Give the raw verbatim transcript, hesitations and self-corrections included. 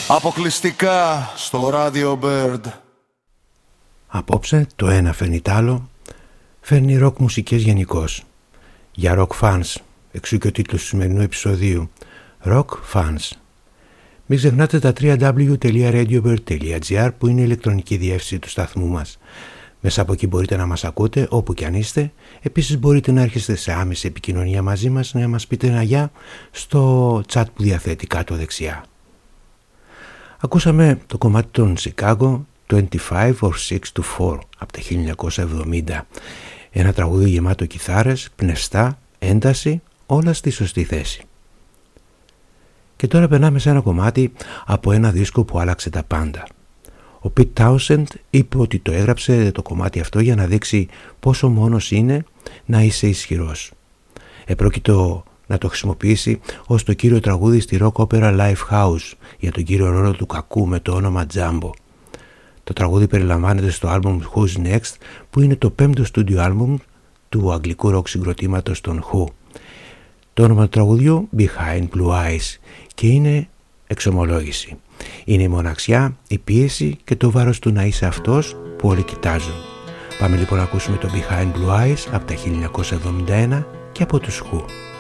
Αποκλειστικά στο Radio Bird. Απόψε το ένα φέρνει τ' άλλο, φέρνει ροκ μουσικές γενικώς. Για rock fans, εξού και ο τίτλος του σημερινού επεισοδίου, Rock Fans. Μην ξεχνάτε τα double-u double-u double-u τελεία radiobird τελεία gr που είναι η ηλεκτρονική διεύθυνση του σταθμού μας. Μέσα από εκεί μπορείτε να μας ακούτε όπου κι αν είστε. Επίσης μπορείτε να έρχεστε σε άμεση επικοινωνία μαζί μας, να μας πείτε ένα γεια στο chat που διαθέτει κάτω δεξιά. Ακούσαμε το κομμάτι των Chicago twenty-five or six to four από τα χίλια εννιακόσια εβδομήντα. Ένα τραγούδι γεμάτο κιθάρες, πνευστά, ένταση, όλα στη σωστή θέση. Και τώρα περνάμε σε ένα κομμάτι από ένα δίσκο που άλλαξε τα πάντα. Ο Pete Townshend είπε ότι το έγραψε το κομμάτι αυτό για να δείξει πόσο μόνος είναι να είσαι ισχυρός. Επρόκειτο να το χρησιμοποιήσει ως το κύριο τραγούδι στη rock opera Lifehouse για τον κύριο ρόλο του κακού με το όνομα Jumbo. Το τραγούδι περιλαμβάνεται στο άλμπουμ Who's Next, που είναι το πέμπτο στούντιο άλμπουμ του αγγλικού ροκ συγκροτήματος των Who. Το όνομα του τραγουδιού Behind Blue Eyes και είναι εξομολόγηση. Είναι η μοναξιά, η πίεση και το βάρος του να είσαι αυτός που όλοι κοιτάζουν. Πάμε λοιπόν να ακούσουμε το Behind Blue Eyes από τα χίλια εννιακόσια εβδομήντα ένα και από τους Who.